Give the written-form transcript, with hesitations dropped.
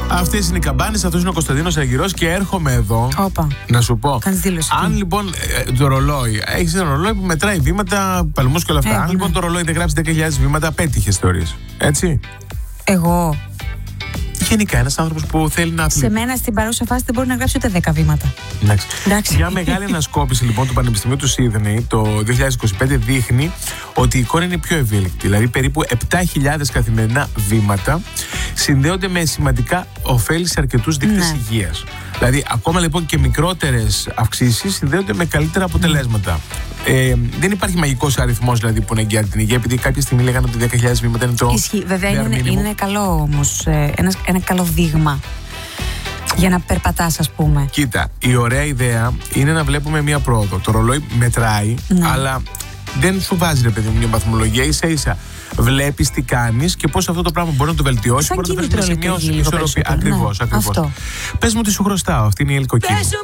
Αυτές είναι οι καμπάνες, αυτός είναι ο Κωνσταντίνος Αργυρός και έρχομαι εδώ. Όπα. Να σου πω. Κάνεις δήλωση. Αν λοιπόν το ρολόι, έχεις ένα ρολόι που μετράει βήματα, παλμούς και όλα αυτά. Αν λοιπόν το ρολόι δεν γράψει 10.000 βήματα, απέτυχες θεωρείς. Έτσι. Εγώ. Γενικά, ένας άνθρωπος που θέλει να αθλεί. Σε μένα στην παρούσα φάση δεν μπορεί να γράψει ούτε 10 βήματα. Εντάξει. Μια μεγάλη ανασκόπηση λοιπόν του Πανεπιστημίου του Σίδνεϊ το 2025 δείχνει ότι η εικόνα είναι πιο ευέλικτη. Δηλαδή, περίπου 7.000 καθημερινά βήματα συνδέονται με σημαντικά ωφέλη σε αρκετούς δείκτες υγείας. Δηλαδή, ακόμα λοιπόν και μικρότερες αυξήσεις συνδέονται με καλύτερα αποτελέσματα. Δεν υπάρχει μαγικός αριθμός δηλαδή, που να εγγυάται την υγεία, επειδή κάποια στιγμή λέγανε ότι 10.000 βήματα είναι το. Ισχύει. Βέβαια, είναι καλό όμως. Ένα καλό δείγμα για να περπατάς, ας πούμε. Κοίτα, η ωραία ιδέα είναι να βλέπουμε μία πρόοδο. Το ρολόι μετράει, αλλά δεν σου βάζει, ρε παιδί μου, μια βαθμολογία. Ίσα-ίσα βλέπεις τι κάνεις και πώς αυτό το πράγμα μπορεί να το βελτιώσει. Σαν μπορεί να το κίνητρο φέρει σε μια ισορροπία. Ακριβώς. Αυτό. Πες μου τι σου χρωστάω. Αυτή είναι η Ελκοκίνη.